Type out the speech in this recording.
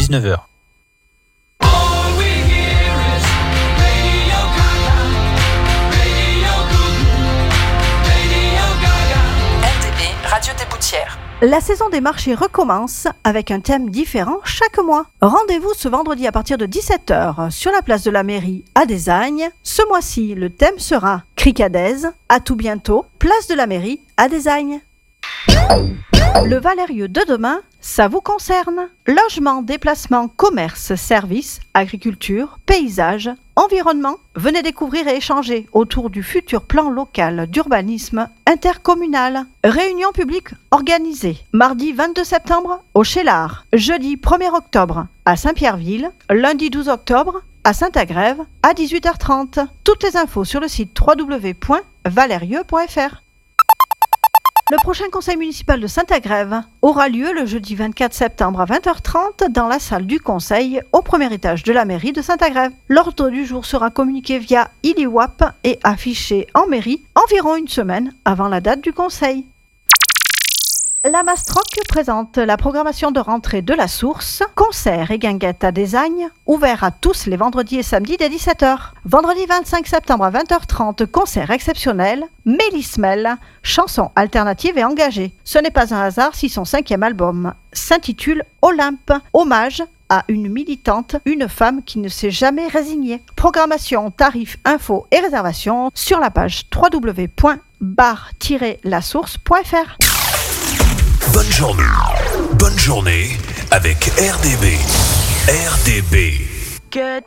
19h. Radio des Boutières. La saison des marchés recommence avec un thème différent chaque mois. Rendez-vous ce vendredi à partir de 17h sur la place de la mairie à Désagne. Ce mois-ci, le thème sera Cricadaise. À tout bientôt, place de la mairie à Désagne. Le Valérieux de demain, ça vous concerne. Logement, déplacement, commerce, services, agriculture, paysage, environnement. Venez découvrir et échanger autour du futur plan local d'urbanisme intercommunal. Réunion publique organisée mardi 22 septembre au Chélard, jeudi 1er octobre à Saint-Pierreville, lundi 12 octobre à Saint-Agrève à 18h30. Toutes les infos sur le site www.valérieux.fr. Le prochain conseil municipal de Saint-Agrève aura lieu le jeudi 24 septembre à 20h30 dans la salle du conseil au premier étage de la mairie de Saint-Agrève. L'ordre du jour sera communiqué via ILIWAP et affiché en mairie environ une semaine avant la date du conseil. La Mastroc présente la programmation de rentrée de la Source, concert et guinguette à Désagne, ouvert à tous les vendredis et samedis dès 17h. Vendredi 25 septembre à 20h30, concert exceptionnel, Mélismel, chanson alternative et engagée. Ce n'est pas un hasard si son 5e album s'intitule Olympe, hommage à une militante, une femme qui ne s'est jamais résignée. Programmation, tarifs, infos et réservations sur la page www.bar-lasource.fr. Bonne journée avec RDB. RDB. Que